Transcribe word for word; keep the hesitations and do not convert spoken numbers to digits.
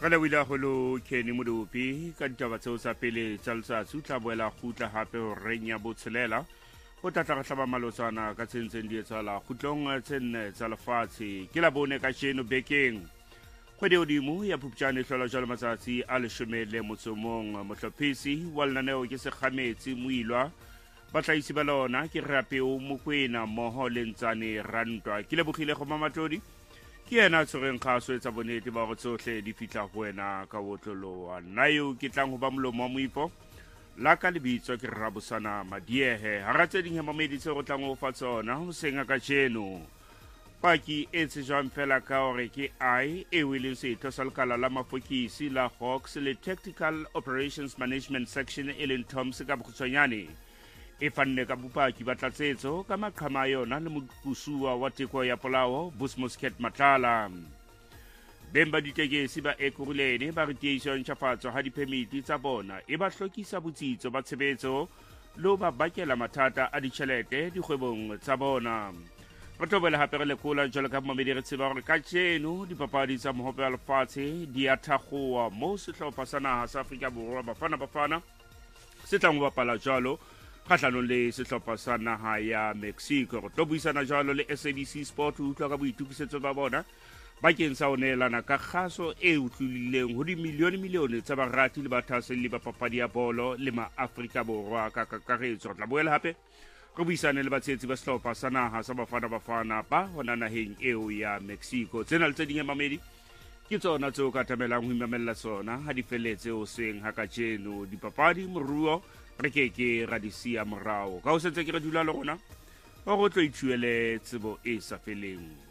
Re le wile holo Kenny Modupi ka ditaba tseo tsa pele tsa letsatsi tla boela gutla hape ho renya botshelela go tla tla hlaba malosana ka tsentseng di etsala gutlong tsenne tsa lefatshe ke la bone ka jeno bekeng kgwedi odimo ya Phupjane hlola jalo matsatsi a leshomele motsomong mohlophisi wa lenaneo ke sekgametsi moilwa batlhaisi ba lona ke rapeo mokwena moho le ntsane rantwa ke le bogile go mamatodi ke yena tsoreng kgaso etsa bonete ba go tsohle di fitla go wena ka botloloa nna yo ke tlang ho ba molomo wa moipo la ka lebitso ke Rabosana Madiehe ha ratse ding mamedi tse go tlang ho fa tsona ho senga ka jeno paki e tsejwang fela ka hore ke ai e wile setho sa lekala la mafokisi la Hawks le Tactical Operations Management Section e leng Toms ka bokgutshwanyane e fanne ka bopaki ba tlatsetso ka maqhama yona le mokusua wa teko ya polao Busmusket Matlala bemba ditekesi ba ekurulene ba re tieso ntšhafatso ha diphemiti tsa bona e ba hlokisa botsitso ba tshebetso lo ba bakela mathata a ditšhelete dikgwebong tsa bona re tobela hape re lekola jalo ka mamedi re tseba gore ka jeno dipapadi tsa mohope wa lefatshe di a thakgoa mo sehlopha sa naha sa Afrika Borwa Bafana Bafana se tlang ho bapala jalo kgahlanong le sehlopha sa naha ya Mexico re tlo buisana jalo le S A B C Sport ho utlwa ka boitukisetso ba bona bakeng sa ho neelana ka kgaso e utlwileng ho dimilione milione tsa barati le bathaseli ba papadi ya bolo le ma-Afrika Borwa ka kakaretso re tla boela hape re buisane le batshehetsi ba sehlopha sa naha sa Bafana Bafana ba hona naheng eo ya Mexico tsena le tse ding mamedi ke tsona tseo ka tamelang ho imamella tsona ha di feletse ho seng ha ka jeno dipapadi moruo re ke ke ra di sia morao ka ho setse ke re dula le rona o go tlo ithuele tsebo e sa feleng